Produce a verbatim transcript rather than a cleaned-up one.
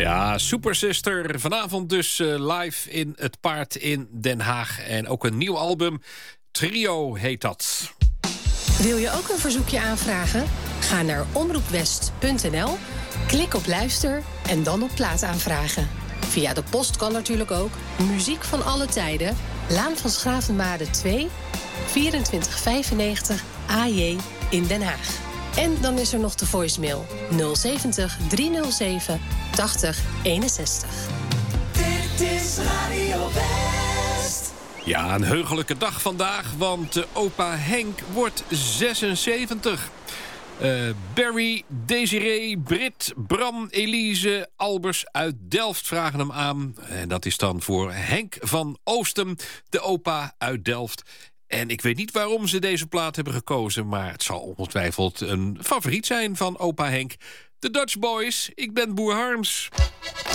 Ja, Super Sister. Vanavond dus uh, live in Het Paard in Den Haag. En ook een nieuw album. Trio heet dat. Wil je ook een verzoekje aanvragen? Ga naar omroep west punt n l, klik op luister en dan op plaat aanvragen. Via de post kan natuurlijk ook. Muziek van alle tijden. Laan van Schravenmade twee, vierentwintig vijfennegentig A J in Den Haag. En dan is er nog de voicemail nul zeventig driehonderdzeven tachtig eenenzestig. Dit is Radio West. Ja, een heugelijke dag vandaag, want uh, opa Henk wordt zesenzeventig. Uh, Barry, Desiree, Brit, Bram, Elise, Albers uit Delft vragen hem aan. En dat is dan voor Henk van Oosten, de opa uit Delft. En ik weet niet waarom ze deze plaat hebben gekozen, maar het zal ongetwijfeld een favoriet zijn van opa Henk. De Dutch Boys, ik ben Boer Harms.